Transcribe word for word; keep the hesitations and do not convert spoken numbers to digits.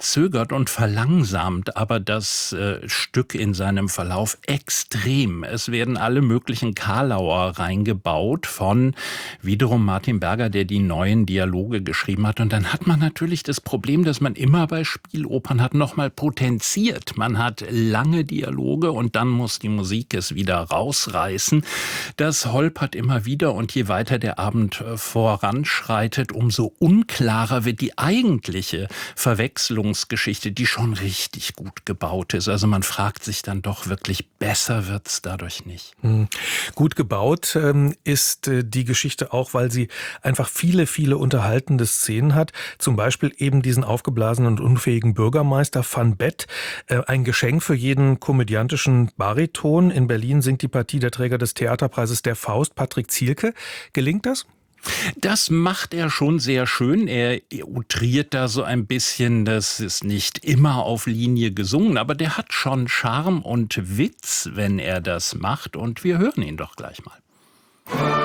zögert und verlangsamt aber das äh, Stück in seinem Verlauf extrem. Es werden alle möglichen Karlauer reingebaut von wiederum Martin Berger, der die neuen Dialoge geschrieben hat. Und dann hat man natürlich das Problem, dass man immer bei Spielopern hat, nochmal potenziert. Man hat lange Dialoge und dann muss die Musik es wieder rausreißen. Das holpert immer wieder und je weiter der Abend äh, voranschreitet, umso unklarer wird die eigentliche Verwechslungsgeschichte, die schon richtig gut gebaut ist. Also man fragt sich dann doch wirklich, besser wird's dadurch nicht. Hm. Gut gebaut ähm, ist äh, die Geschichte auch, weil sie einfach viele, viele unterhaltende Szenen hat. Zum Beispiel eben diesen aufgeblasenen und unfähigen Bürgermeister Van Bett. Äh, ein Geschenk für jeden komödiantischen Bariton. In Berlin singt die Partie der Träger des Theaterpreises Der Faust, Patrick Zielke. Gelingt das? Das macht er schon sehr schön. Er outriert da so ein bisschen, das ist nicht immer auf Linie gesungen, aber der hat schon Charme und Witz, wenn er das macht. Und wir hören ihn doch gleich mal.